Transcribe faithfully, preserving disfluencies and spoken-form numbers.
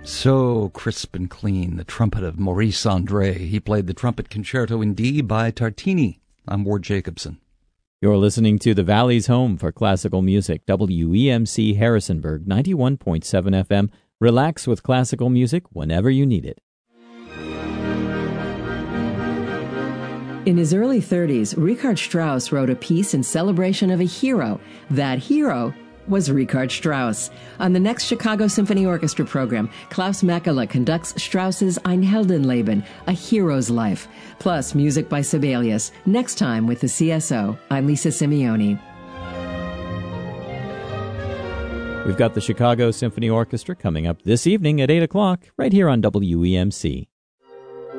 So crisp and clean, the trumpet of Maurice André. He played the trumpet concerto in D by Tartini. I'm Ward Jacobson. You're listening to the Valley's home for classical music, W E M C Harrisonburg, ninety-one point seven F M. Relax with classical music whenever you need it. In his early thirties, Richard Strauss wrote a piece in celebration of a hero. That hero was Richard Strauss. On the next Chicago Symphony Orchestra program, Klaus Mekela conducts Strauss's Ein Heldenleben, A Hero's Life, plus music by Sibelius. Next time with the C S O, I'm Lisa Simeoni. We've got the Chicago Symphony Orchestra coming up this evening at eight o'clock, right here on W E M C.